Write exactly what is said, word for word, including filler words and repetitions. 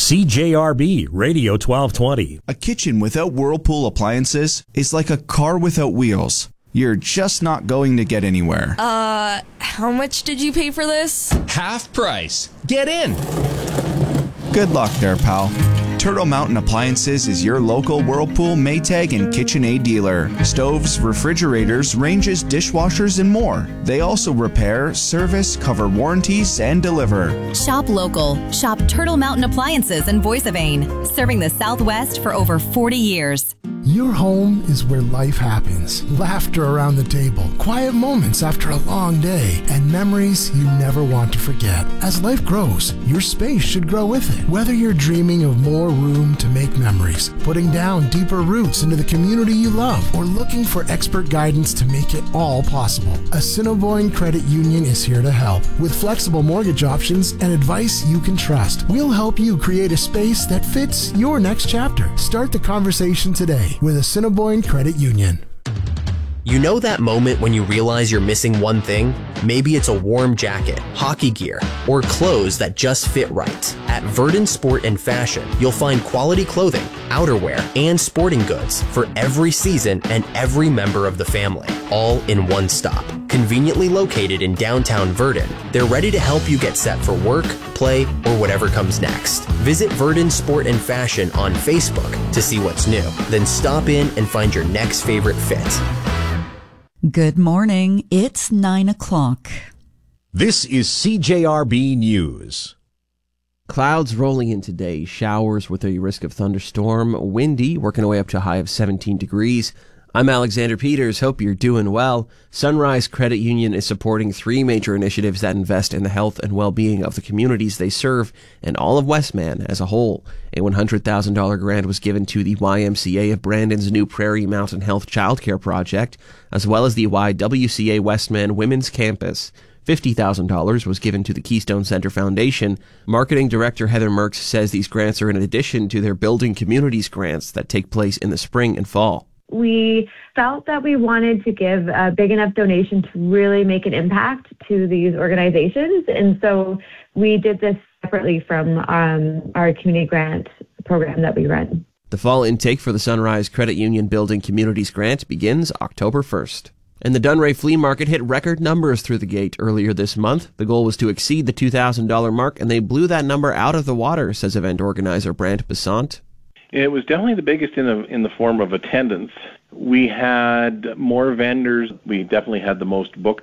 C J R B Radio twelve twenty. A kitchen without Whirlpool appliances is like a car without wheels. You're just not going to get anywhere. Uh, how much did you pay for this? Half price. Get in. Good luck there, pal. Turtle Mountain Appliances is your local Whirlpool, Maytag, and KitchenAid dealer. Stoves, refrigerators, ranges, dishwashers, and more. They also repair, service, cover warranties, and deliver. Shop local. Shop Turtle Mountain Appliances in Voice of Ain, serving the Southwest for over forty years. Your home is where life happens. Laughter around the table, quiet moments after a long day, and memories you never want to forget. As life grows, your space should grow with it. Whether you're dreaming of more room to make memories, putting down deeper roots into the community you love, or looking for expert guidance to make it all possible, Assiniboine Credit Union is here to help. With flexible mortgage options and advice you can trust, we'll help you create a space that fits your next chapter. Start the conversation today with Assiniboine Credit Union. You know that moment when you realize you're missing one thing? Maybe it's a warm jacket, hockey gear, or clothes that just fit right. At Verdant Sport and Fashion, you'll find quality clothing, outerwear, and sporting goods for every season and every member of the family, all in one stop. Conveniently located in downtown Verdant, they're ready to help you get set for work, play, or whatever comes next. Visit Verdant Sport and Fashion on Facebook to see what's new. Then stop in and find your next favorite fit. Good morning. It's nine o'clock. This is C J R B News. Clouds rolling in today. Showers with a risk of thunderstorm. Windy, working our way up to a high of seventeen degrees. I'm Alexander Peters. Hope you're doing well. Sunrise Credit Union is supporting three major initiatives that invest in the health and well-being of the communities they serve and all of Westman as a whole. A one hundred thousand dollars grant was given to the Y M C A of Brandon's new Prairie Mountain Health Childcare Project, as well as the Y W C A Westman Women's Campus. fifty thousand dollars was given to the Keystone Center Foundation. Marketing Director Heather Merckx says these grants are in addition to their Building Communities grants that take place in the spring and fall. We felt that we wanted to give a big enough donation to really make an impact to these organizations. And so we did this separately from um, our community grant program that we run. The fall intake for the Sunrise Credit Union Building Communities grant begins October first. And the Dunray Flea Market hit record numbers through the gate earlier this month. The goal was to exceed the two thousand dollars mark, and they blew that number out of the water, says event organizer Brant Besant. It was definitely the biggest in the in the form of attendance. We had more vendors. We definitely had the most booked